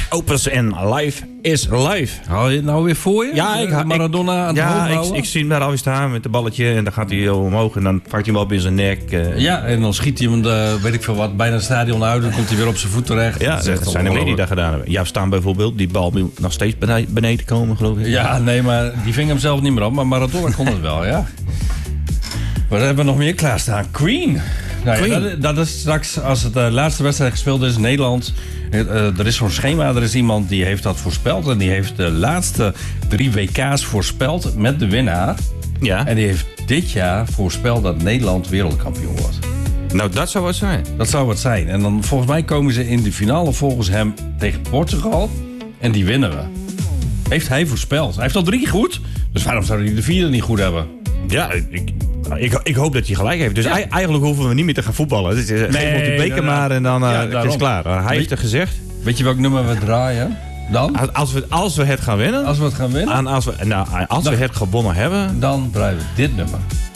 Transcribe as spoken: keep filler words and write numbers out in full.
Opus en Live is Live. Hou je het nou weer voor je? Ja, ik, Maradona aan het ja, hoofd ik, houden? ik zie hem daar alweer staan met een balletje. En dan gaat hij omhoog en dan vangt hij hem op in zijn nek. Uh. Ja, en dan schiet hij hem, de, weet ik veel wat, bijna het stadion uit. Dan komt hij weer op zijn voet terecht. Ja, dat, dat zijn er meer die dat gedaan hebben. Ja, staan bijvoorbeeld, die bal moet nog steeds beneden, beneden komen, geloof ik. Ja, nee, maar die ving hem zelf niet meer op. Maar Maradona kon het wel, ja. Wat hebben we nog meer klaarstaan? Queen. Nou, ja, dat, dat is straks, als het de laatste wedstrijd gespeeld is in Nederland. Uh, er is zo'n schema, er is iemand die heeft dat voorspeld. En die heeft de laatste drie W K's voorspeld met de winnaar. Ja. En die heeft dit jaar voorspeld dat Nederland wereldkampioen wordt. Nou, dat zou wat zijn. Dat zou wat zijn. En dan volgens mij komen ze in de finale volgens hem tegen Portugal. En die winnen we. Heeft hij voorspeld. Hij heeft al drie goed. Dus waarom zou hij de vierde niet goed hebben? Ja, ik, ik, ik hoop dat hij gelijk heeft. Dus ja. Eigenlijk hoeven we niet meer te gaan voetballen. Dus, uh, nee, geef die beker maar en dan uh, ja, is het klaar. Uh, hij heeft er gezegd. Weet je welk nummer we draaien? Dan? Als we, als we het gaan winnen. Als we het gaan winnen? En als we, nou, als dan, we het gewonnen hebben. Dan draaien we dit nummer.